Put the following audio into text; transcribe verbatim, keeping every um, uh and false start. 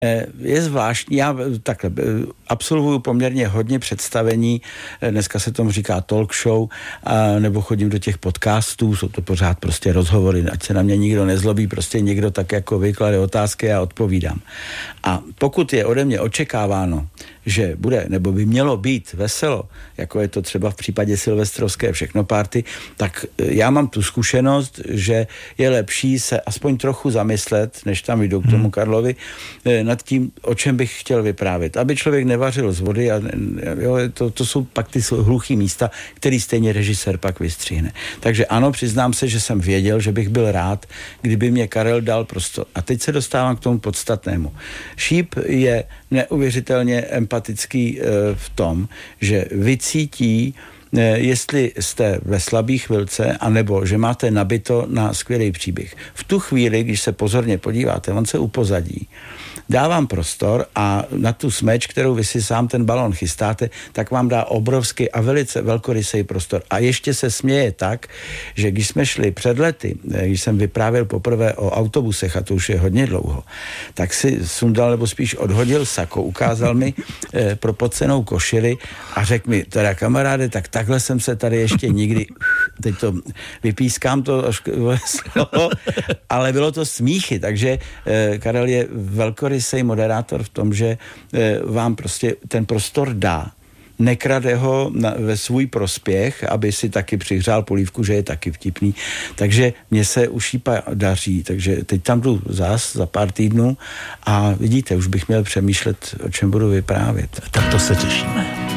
Je zvláštní, já takhle absolvuju poměrně hodně představení, dneska se tomu říká talk show, a, nebo chodím do těch podcastů, jsou to pořád prostě rozhovory, ať se na mě nikdo nezlobí, prostě někdo tak jako vyklade otázky a odpovídám. A pokud je ode mě očekáváno, že bude, nebo by mělo být veselo, jako je to třeba v případě silvestrovské všechno party, tak já mám tu zkušenost, že je lepší se aspoň trochu zamyslet, než tam jdu k tomu Karlovi, nad tím, o čem bych chtěl vyprávět. Aby člověk nevařil z vody a jo, to, to jsou pak ty hluchý místa, který stejně režisér pak vystřihne. Takže ano, přiznám se, že jsem věděl, že bych byl rád, kdyby mě Karel dal prostor. A teď se dostávám k tomu podstatnému. Šíp je neuvěřitelně empatický e, v tom, že vycítí, e, jestli jste ve slabý chvilce, anebo že máte nabito na skvělý příběh. V tu chvíli, když se pozorně podíváte, on se upozadí, dávám prostor a na tu smeč, kterou vy si sám ten balon chystáte, tak vám dá obrovský a velice velkorysý prostor. A ještě se směje tak, že když jsme šli před lety, když jsem vyprávěl poprvé o autobusech, a to už je hodně dlouho, tak si sundal, nebo spíš odhodil sako, ukázal mi eh, propocenou košili a řekl mi, teda kamaráde, tak takhle jsem se tady ještě nikdy, teď to vypískám to slovo, ale bylo to smíchy, takže eh, Karel je velkorysý sej moderátor v tom, že e, vám prostě ten prostor dá. Nekrade ho na, ve svůj prospěch, aby si taky přihřál polívku, že je taky vtipný. Takže mně se u Šípa daří. Takže teď tam jdu zás za pár týdnů a vidíte, už bych měl přemýšlet, o čem budu vyprávět. Tak to se těšíme.